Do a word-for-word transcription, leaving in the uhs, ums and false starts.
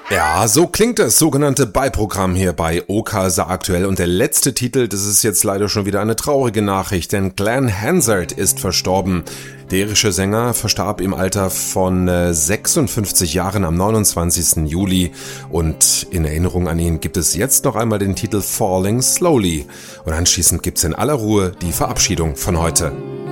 Ja, so klingt das sogenannte Beiprogramm hier bei Okasa aktuell. Und der letzte Titel, das ist jetzt leider schon wieder eine traurige Nachricht, denn Glenn Hansard ist verstorben. Der irische Sänger verstarb im Alter von sechsundfünfzig Jahren am neunundzwanzigsten Juli. Und in Erinnerung an ihn gibt es jetzt noch einmal den Titel Falling Slowly. Und anschließend gibt's in aller Ruhe die Verabschiedung von heute.